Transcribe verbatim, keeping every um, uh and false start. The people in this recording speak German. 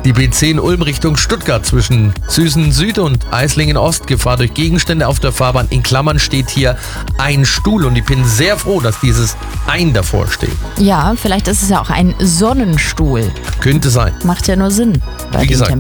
Die B zehn Ulm Richtung Stuttgart zwischen Süßen Süd und Eislingen Ost. Gefahr durch Gegenstände auf der Fahrbahn. In Klammern steht hier ein Stuhl und ich bin sehr froh, dass dieses ein davor steht. Ja, vielleicht ist es ja auch ein Sonnenstuhl. Könnte sein. Macht ja nur Sinn. Bei Wie den gesagt,